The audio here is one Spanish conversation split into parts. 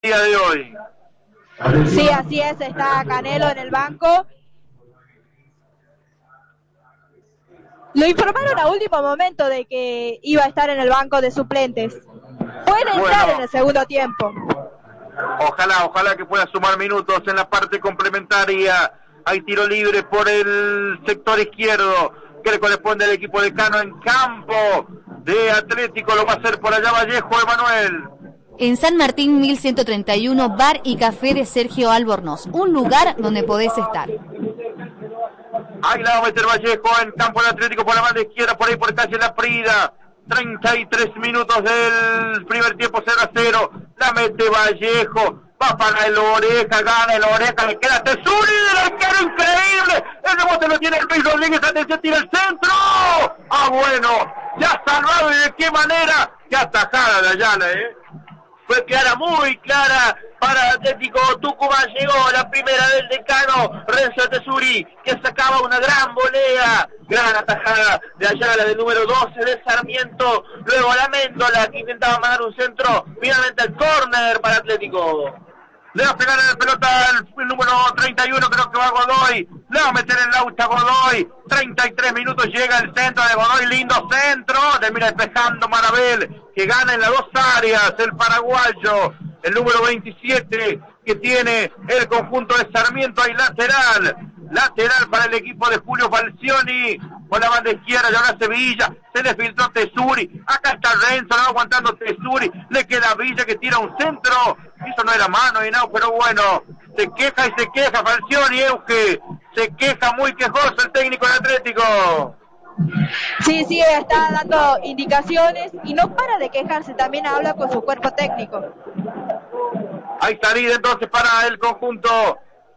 día de hoy. Sí, así es, está Canelo en el banco. Lo informaron a último momento de que iba a estar en el banco de suplentes. Puede entrar en el segundo tiempo. Ojalá que pueda sumar minutos en la parte complementaria. Hay tiro libre por el sector izquierdo que le corresponde al equipo de Cano en campo de Atlético. Lo va a hacer por allá Vallejo, Emanuel. En San Martín 1131, bar y café de Sergio Albornoz, un lugar donde podés estar. Ahí la va a meter Vallejo en campo de Atlético por la banda izquierda, por ahí por calle La Prida. 33 minutos del primer tiempo, 0-0. La mete Vallejo, va para el Oreja, gana el Oreja, le queda Tesuri, del arquero increíble. El rebote lo tiene Luis Rodríguez, atención, tira el centro. Ah, bueno, ya salvado, y de qué manera. Qué atajada de Ayala, Fue clara, muy clara para Atlético Tucumán. Llegó la primera del decano Renzo Tesuri, que sacaba una gran volea, gran atajada de Ayala, del número 12 de Sarmiento. Luego la Méndola, que intentaba mandar un centro, finalmente el córner para Atlético. Le va a pegar en la pelota el número 31, creo que va Godoy. Le va a meter el Laucha Godoy. 33 minutos, llega el centro de Godoy, lindo centro. Termina despejando Marabel, que gana en las dos áreas, el paraguayo. El número 27 que tiene el conjunto de Sarmiento, hay lateral para el equipo de Julio Falcioni, por la banda izquierda, y ahora Sevilla, se le filtró Tesuri, acá está Renzo, no aguantando Tesuri, le queda Villa que tira un centro, eso no era mano y no, pero bueno, se queja Falcioni, Euge, se queja muy quejoso el técnico de Atlético. Sí, está dando indicaciones y no para de quejarse, también habla con su cuerpo técnico. Hay salida entonces para el conjunto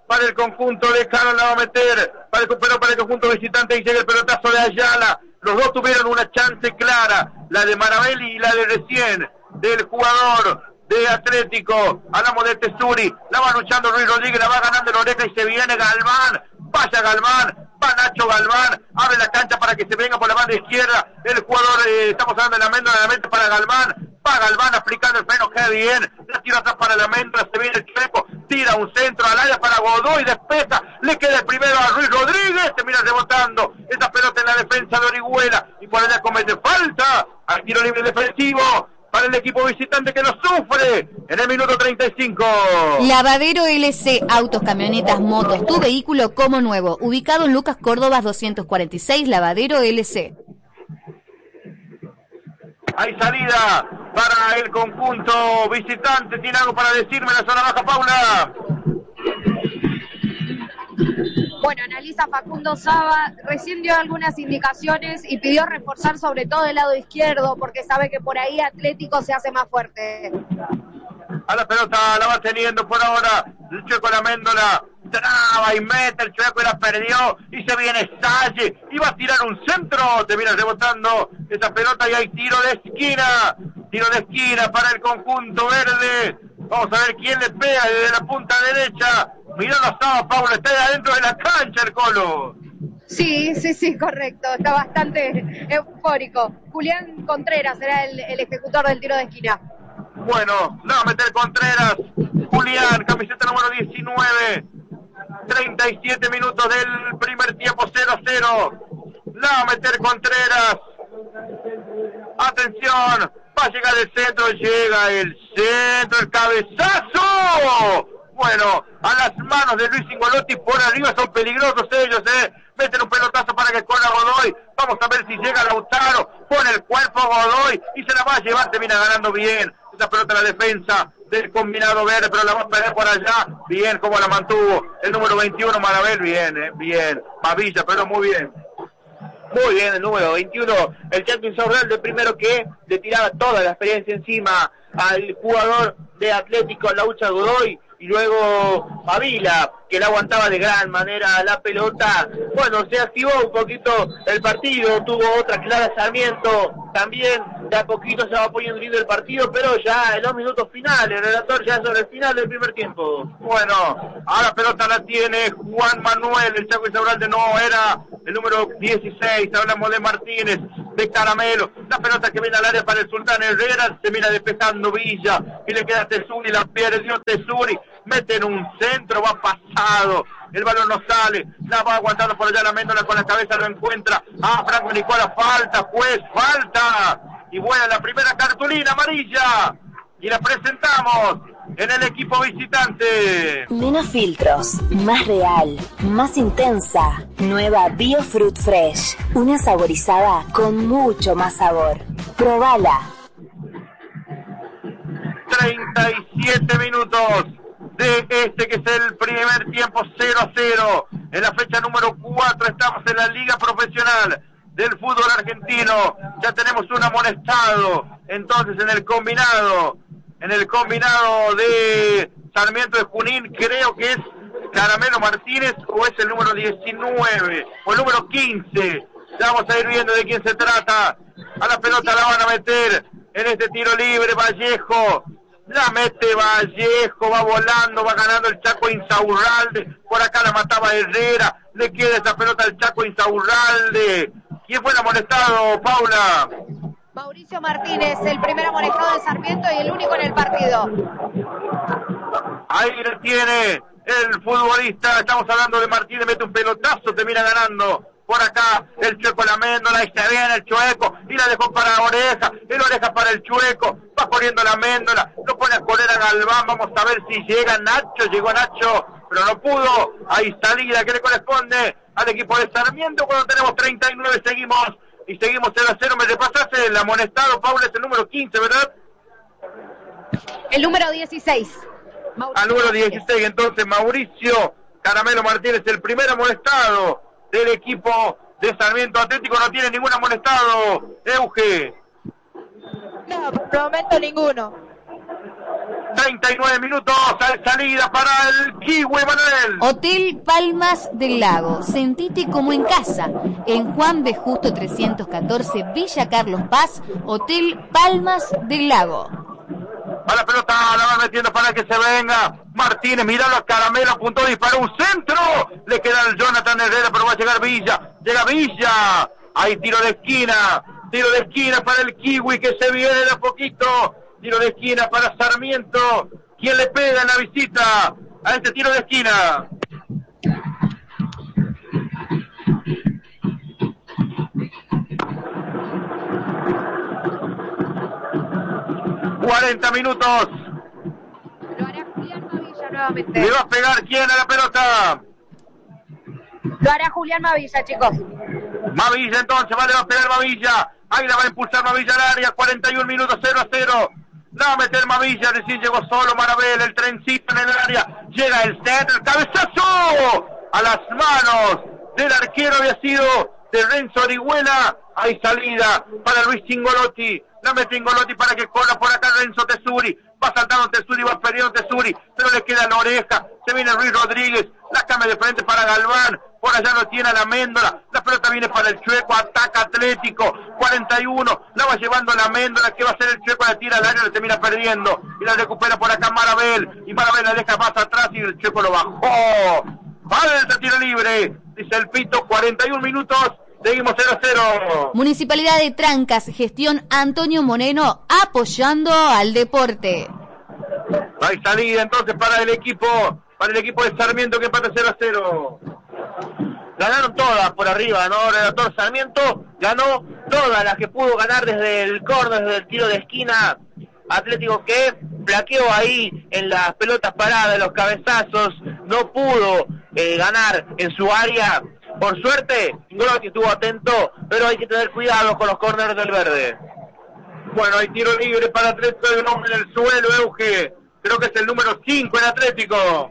de Cano, la va a meter, pero para el conjunto visitante, y llega el pelotazo de Ayala. Los dos tuvieron una chance clara, la de Marabel y la de recién, del jugador de Atlético. Hablamos de Tesuri, la va luchando Luis Rodríguez, la va ganando en Oreja y se viene Galván. Vaya Galván, va Nacho Galván, abre la cancha para que se venga por la banda izquierda el jugador, estamos hablando de la Méndola, la mente para Galván, va Galván aplicando el freno, queda bien, la tira atrás para la Méndola, se viene el Checo, tira un centro al área para Godoy, despeja, le queda el primero a Luis Rodríguez, termina rebotando esa pelota en la defensa de Orihuela, y por allá comete falta, al tiro libre defensivo para el equipo visitante que lo sufre en el minuto 35. Lavadero LC, autos, camionetas, motos, tu vehículo como nuevo. Ubicado en Lucas Córdoba 246, Lavadero LC. Hay salida para el conjunto visitante. ¿Tiene algo para decirme en la zona baja, Paula? Bueno, analiza Facundo Saba, recién dio algunas indicaciones y pidió reforzar sobre todo el lado izquierdo porque sabe que por ahí Atlético se hace más fuerte. A la pelota la va teniendo por ahora el Chueco La Méndola, traba y mete el Chueco y la perdió, y se viene Salle, y va a tirar un centro, termina rebotando esa pelota y hay tiro de esquina para el conjunto verde. Vamos a ver quién le pega desde la punta derecha. Mirá la Saba, Pablo, está ahí adentro de la cancha el Colo. Sí, correcto, está bastante eufórico. Julián Contreras será el ejecutor del tiro de esquina. Bueno, la va a meter Contreras, Julián, camiseta número 19, 37 minutos del primer tiempo, 0-0, la va a meter Contreras, atención, va a llegar el centro, el cabezazo, bueno, a las manos de Luis Ingolotti, por arriba son peligrosos ellos, meten un pelotazo para que corra Godoy, vamos a ver si llega Lautaro, pone el cuerpo Godoy, y se la va a llevar, termina ganando bien, esa pelota en la defensa del combinado verde, pero la va a perder por allá, bien como la mantuvo el número 21, Marabel, bien, Pavilla, pero muy bien, el número 21, el Champions Sobral, de primero que le tiraba toda la experiencia encima al jugador de Atlético, Laucha Godoy, y luego Pavila, que la aguantaba de gran manera la pelota. Bueno, se activó un poquito el partido, tuvo otra clara Sarmiento, también de a poquito se va poniendo lindo el partido, pero ya en los minutos finales, el relator ya sobre el final del primer tiempo. Bueno, ahora la pelota la tiene Juan Manuel, el Chaco Insaurralde no era el número 16, hablamos de Martínez, de Caramelo, la pelota que viene al área para el Sultán Herrera, se mira despejando Villa, y le queda Tesuri, la pierde Tesuri, mete en un centro, va pasado, el balón no sale, la va aguantando por allá la Méndola con la cabeza, lo encuentra, Franco Nicola, falta, juez, falta, y buena la primera cartulina amarilla, y la presentamos en el equipo visitante. Menos filtros, más real, más intensa. Nueva Biofruit Fresh, una saborizada con mucho más sabor. Probala. 37 minutos de que es el primer tiempo, 0-0. En la fecha número 4 estamos en la Liga Profesional del Fútbol Argentino. Ya tenemos un amonestado, entonces en el combinado de Sarmiento de Junín, creo que es Caramelo Martínez, o es el número 19, o el número 15. Ya vamos a ir viendo de quién se trata. A la pelota la van a meter en este tiro libre, Vallejo. La mete Vallejo, va volando, va ganando el Chaco Insaurralde. Por acá la mataba Herrera. Le queda esa pelota al Chaco Insaurralde. ¿Quién fue el amonestado, Paula? Mauricio Martínez, el primer amonestado de Sarmiento y el único en el partido. Ahí le tiene el futbolista, estamos hablando de Martínez, mete un pelotazo, termina ganando. Por acá, el Chueco la Méndola, ahí se viene el Chueco, y la dejó para Oreja, el Oreja para el Chueco, va corriendo la Méndola, lo pone a correr a Galván, vamos a ver si llega Nacho, llegó Nacho, pero no pudo, hay salida que le corresponde al equipo de Sarmiento, cuando tenemos 39, seguimos 0-0, me repasaste el amonestado, Paula, es el número 15, ¿verdad? El número 16. Al número 16, entonces Mauricio Caramelo Martínez, el primer amonestado del equipo de Sarmiento. Atlético no tiene ningún amonestado, Euge. No, por el momento ninguno. 39 minutos, salida para el Kiwi, Manuel. Hotel Palmas del Lago, sentite como en casa. En Juan B. Justo 314, Villa Carlos Paz, Hotel Palmas del Lago. A la pelota la va metiendo para que se venga Martínez, míralo a Caramelo, apuntó, disparó un centro, le queda el Jonathan Herrera, pero va a llegar Villa, llega Villa, hay tiro de esquina para el Kiwi que se viene de a poquito, tiro de esquina para Sarmiento, ¿quién le pega en la visita a este tiro de esquina? ...40 minutos... Lo hará Julián Mavilla nuevamente. ¿Le va a pegar quién a la pelota? Lo hará Julián Mavilla, chicos. Mavilla entonces, le va a pegar Mavilla. Ahí la va a impulsar Mavilla al área, 41 minutos, 0-0. La va a meter Mavilla, recién llegó solo Marabel, el trencito en el área. Llega el centro, el cabezazo a las manos del arquero, había sido de Renzo Orihuela. Hay salida para Luis Cingolotti. La mete Ingolotti para que corra por acá Renzo Tesuri. Va saltando Tesuri, va perdiendo Tesuri, pero le queda la oreja. Se viene Ruiz Rodríguez, la cambia de frente para Galván. Por allá lo tiene a la Méndola. La pelota viene para el Chueco, ataca Atlético. 41, la va llevando la Méndola. ¿Qué va a hacer el Chueco? La tira al área, la termina perdiendo. Y la recupera por acá Marabel. Y Marabel la deja más atrás y el Chueco lo bajó. Falta, tiro libre. Dice el Pito, 41 minutos. Seguimos 0-0. Municipalidad de Trancas, gestión Antonio Moreno, apoyando al deporte. Hay salida entonces para el equipo de Sarmiento que empata 0-0. Ganaron todas por arriba, ¿no? Relator Sarmiento ganó todas las que pudo ganar desde el córner, desde el tiro de esquina. Atlético que flaqueó ahí en las pelotas paradas, en los cabezazos, no pudo ganar en su área. Por suerte, Ingolotti estuvo atento, pero hay que tener cuidado con los córneres del verde. Bueno, hay tiro libre para Atlético, de un hombre en el suelo, Euge. Creo que es el número 5 en Atlético.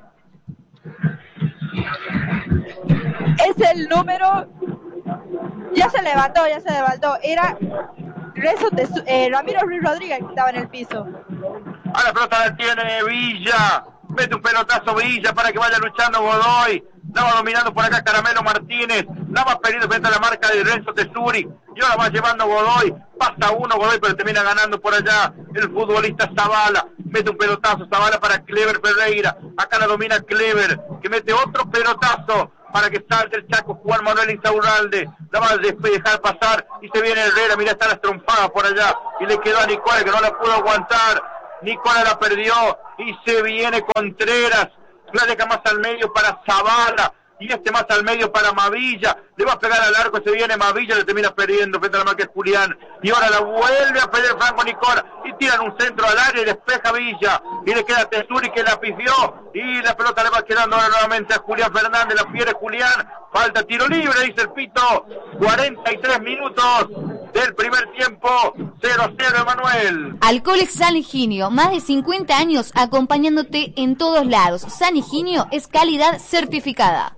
Es el número... Ya se levantó. Era Ramiro Ruiz Rodríguez que estaba en el piso. A la pelota la tiene Villa. Mete un pelotazo Villa para que vaya luchando Godoy. La va dominando por acá Caramelo Martínez. La va perdiendo frente a la marca de Renzo Tesuri. Y ahora va llevando Godoy. Pasa uno Godoy, pero termina ganando por allá el futbolista Zavala. Mete un pelotazo Zavala para Clever Ferreira. Acá la domina Clever, que mete otro pelotazo para que salte el Chaco Juan Manuel Insaurralde. La va a dejar pasar y se viene Herrera. Mira, está las trompadas por allá. Y le quedó a Nicola, que no la pudo aguantar. Nicola la perdió y se viene Contreras. La deja más al medio para Zavala. Y más al medio para Mavilla. Le va a pegar al arco, se viene Mavilla, le termina perdiendo frente a la marca de Julián. Y ahora la vuelve a perder Franco Nicola. Y tiran un centro al área y despeja Villa. Y le queda Tesuri, que la pifió. Y la pelota le va quedando ahora nuevamente a Julián Fernández. La pierde Julián. Falta tiro libre, dice el pito. 43 minutos del primer tiempo. 0-0, Emanuel. Alcoholex San Higinio, más de 50 años acompañándote en todos lados. San Higinio es calidad certificada.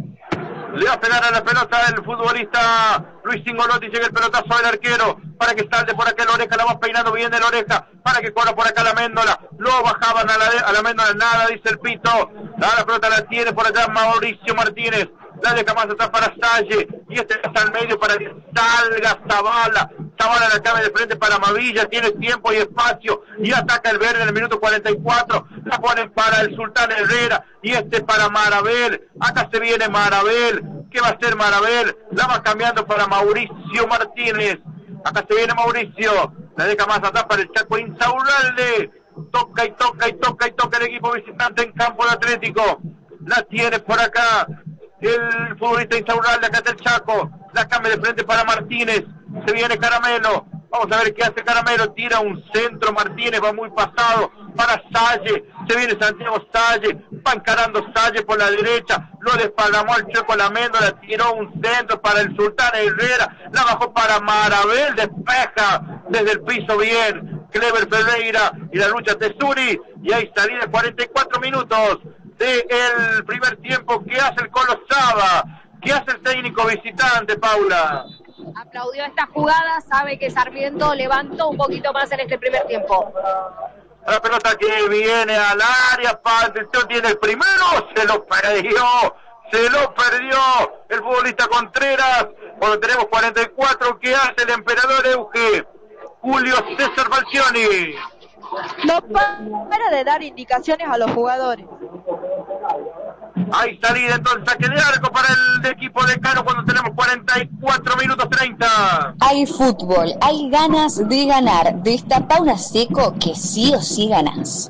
Le va a pegar a la pelota el futbolista Luis Cingolotti. Llega el pelotazo del arquero para que salte por acá la Oreja. La va peinando bien de la Oreja para que corra por acá la Méndola. Lo bajaban a la Méndola. Nada, dice el pito. La pelota la tiene por allá Mauricio Martínez. La deja más atrás para Salle. Y está al medio para que salga Zavala. Zavala la cabe de frente para Mavilla. Tiene tiempo y espacio. Y ataca el verde en el minuto 44. La ponen para el Sultán Herrera. Y para Marabel. Acá se viene Marabel. ¿Qué va a hacer Marabel? La va cambiando para Mauricio Martínez. Acá se viene Mauricio. La deja más atrás para el Chaco Insaurralde. Toca y toca y toca y toca el equipo visitante en campo de Atlético. La tiene por acá el futbolista Insaurralde. Acá está el Chaco. La cambia de frente para Martínez. Se viene Caramelo. Vamos a ver qué hace Caramelo. Tira un centro Martínez. Va muy pasado para Salle. Se viene Santiago Salle. Va encarando Salle por la derecha. Lo desparramó el Checo Lamendo. Tiró un centro para el Sultán Herrera. La bajó para Marabel. Despeja desde el piso bien Clever Ferreira. Y la lucha Tesuri. Y ahí salida 44 minutos del primer tiempo. ¿Qué hace el Colo Saba? ¿Qué hace el técnico visitante, Paula? Aplaudió esta jugada, sabe que Sarmiento levantó un poquito más en este primer tiempo. La pelota que viene al área, atención, tiene el primero, se lo perdió el futbolista Contreras. Cuando tenemos 44, ¿qué hace el emperador Euge? Julio César Falcioni. No para de dar indicaciones a los jugadores. Hay salida entonces, saque de arco para el equipo de Cano cuando tenemos 44 minutos 30. Hay fútbol, hay ganas de ganar. Destapa una Seco que sí o sí ganas.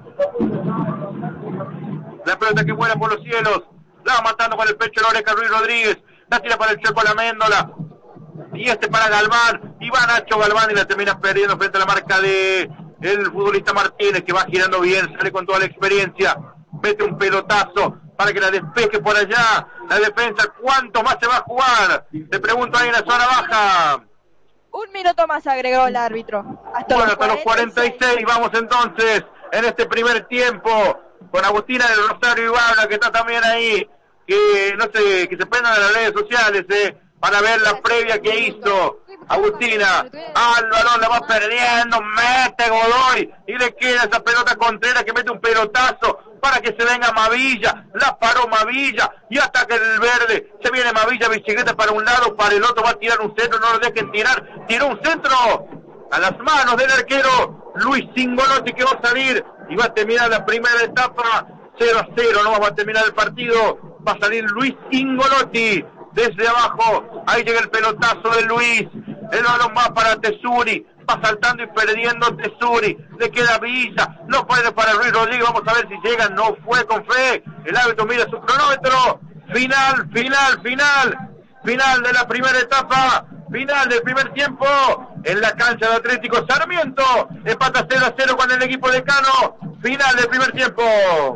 La pelota que vuela por los cielos. La va matando con el pecho la Oreja Ruiz Rodríguez. La tira para el Checo Laméndola. Y para Galván. Y va Nacho Galván y la termina perdiendo frente a la marca de el futbolista Martínez, que va girando bien, sale con toda la experiencia. Mete un pelotazo para que la despeje por allá. La defensa, ¿cuánto más se va a jugar? Te pregunto ahí en la zona baja. Un minuto más agregó el árbitro. Hasta los 46. Vamos entonces en este primer tiempo con Agustina del Rosario Ibarra, que está también ahí. Que no sé, que se prendan en las redes sociales para ver la previa que hizo Agustina. Al balón la va perdiendo, mete Godoy y le queda esa pelota Contreras, que mete un pelotazo para que se venga Mavilla. La paró Mavilla y ataca el verde. Se viene Mavilla, bicicleta para un lado, para el otro, va a tirar un centro, no lo dejen tirar. Tiró un centro a las manos del arquero Luis Cingolotti, que va a salir y va a terminar la primera etapa 0-0. No va a terminar el partido, va a salir Luis Cingolotti desde abajo. Ahí llega el pelotazo de Luis. El balón va para Tesuri. Va saltando y perdiendo Tesuri. Le queda Villa. No puede para Ruiz Rodríguez. Vamos a ver si llega. No fue con fe. El árbitro mira su cronómetro. Final de la primera etapa. Final del primer tiempo. En la cancha de Atlético Sarmiento. Empata 0-0 con el equipo de Cano. Final del primer tiempo.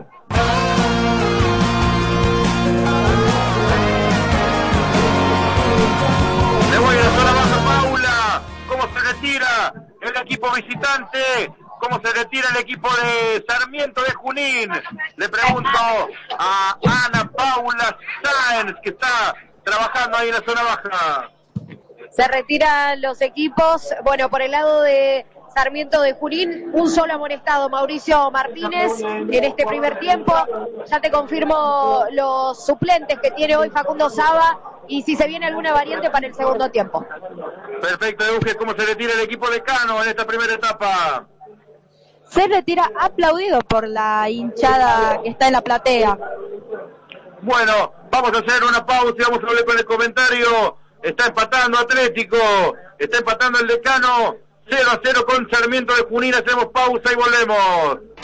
Le voy a la zona baja, Paula. ¿Cómo se retira el equipo visitante? ¿Cómo se retira el equipo de Sarmiento de Junín? Le pregunto a Ana Paula Sáenz, que está trabajando ahí en la zona baja. Se retiran los equipos. Bueno, por el lado de Sarmiento de Junín, un solo amonestado, Mauricio Martínez, en este primer tiempo. Ya te confirmo los suplentes que tiene hoy Facundo Saba y si se viene alguna variante para el segundo tiempo. Perfecto, Euge, ¿cómo se retira el equipo de Cano en esta primera etapa? Se retira aplaudido por la hinchada que está en la platea. Bueno, vamos a hacer una pausa y vamos a hablar con el comentario. Está empatando Atlético, está empatando el Decano, 0-0 con Sarmiento de Junín. Hacemos pausa y volvemos.